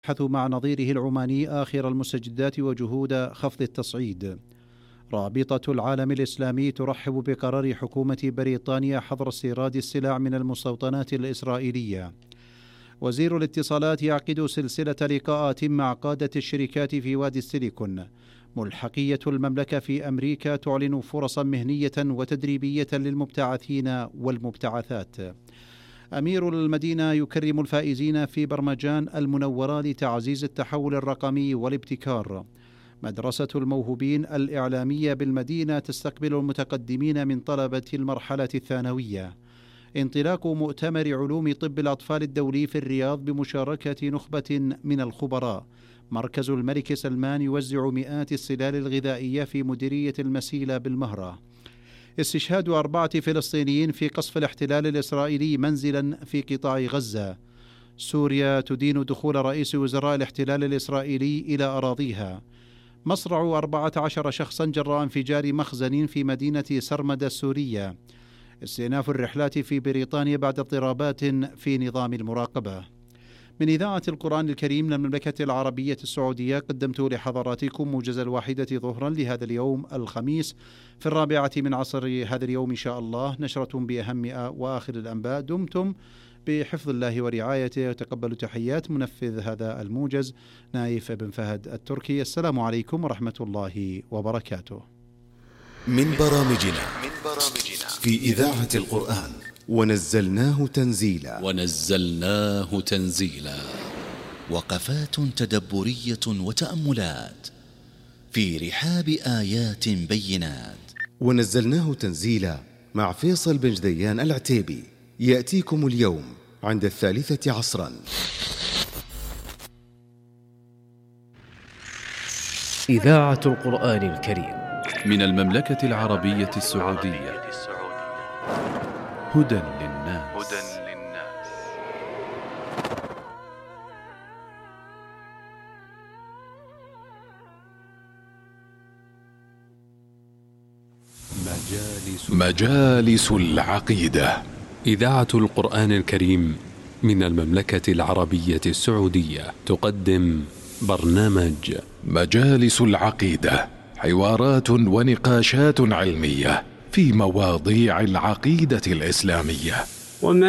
يبحث مع نظيره العماني آخر المستجدات وجهود خفض التصعيد. رابطة العالم الإسلامي ترحب بقرار حكومة بريطانيا حظر استيراد السلع من المستوطنات الإسرائيلية. وزير الاتصالات يعقد سلسلة لقاءات مع قادة الشركات في وادي السيليكون. ملحقية المملكة في أمريكا تعلن فرصا مهنية وتدريبية للمبتعثين والمبتعثات. أمير المدينة يكرم الفائزين في برمجان المنورة لتعزيز التحول الرقمي والابتكار. مدرسة الموهوبين الإعلامية بالمدينة تستقبل المتقدمين من طلبة المرحلة الثانوية. انطلاق مؤتمر علوم طب الأطفال الدولي في الرياض بمشاركة نخبة من الخبراء. مركز الملك سلمان يوزع مئات السلال الغذائية في مديرية المسيلة بالمهرة. استشهاد 4 فلسطينيين في قصف الاحتلال الإسرائيلي منزلا في قطاع غزة. سوريا تدين دخول رئيس وزراء الاحتلال الإسرائيلي إلى أراضيها. مصرع 14 شخصا جراء انفجار مخزن في مدينة سرمدة السورية. استئناف الرحلات في بريطانيا بعد اضطرابات في نظام المراقبة. من إذاعة القرآن الكريم من المملكة العربية السعودية قدمت لحضراتكم موجز 1 ظهرا لهذا اليوم الخميس في 4 من عصر هذا اليوم إن شاء الله، نشرة بأهم وآخر الأنباء. دمتم بحفظ الله ورعايته، وتقبلوا تحيات منفذ هذا الموجز نايف بن فهد التركي. السلام عليكم ورحمة الله وبركاته. من برامجنا في إذاعة القرآن ونزلناه تنزيلا وقفات تدبرية وتأملات في رحاب آيات بينات. ونزلناه تنزيلا مع فيصل بن جديان العتيبي يأتيكم اليوم عند 3 عصرا. إذاعة القرآن الكريم من المملكة العربية السعودية. هدى للناس. مجالس العقيدة. إذاعة القرآن الكريم من المملكة العربية السعودية تقدم برنامج مجالس العقيدة، حوارات ونقاشات علمية في مواضيع العقيدة الإسلامية. وما